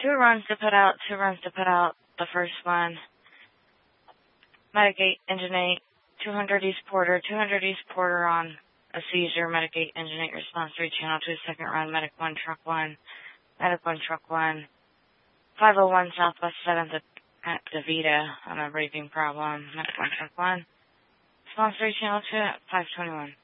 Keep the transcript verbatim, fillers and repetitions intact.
Two runs to put out, two runs to put out. The first one, Medic eight, Engine eight, two hundred East Porter, two hundred East Porter on a seizure, Medic eight, Engine eight, response three, channel two, second run, Medic one, Truck one, Medic one, Truck one, five oh one Southwest seventh at DeVita on a breathing problem, Medic one, Truck one, response three, channel two at five twenty-one.